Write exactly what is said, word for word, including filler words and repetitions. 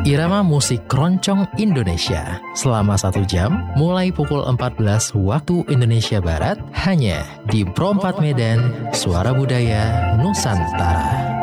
Irama musik keroncong Indonesia selama satu jam mulai pukul empat belas waktu Indonesia Barat hanya di Pro empat Medan, Suara Budaya Nusantara.